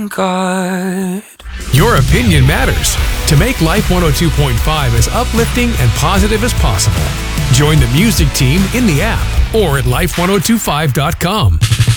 thank God. Your opinion matters. To make Life 102.5 as uplifting and positive as possible, join the music team in the app or at life1025.com.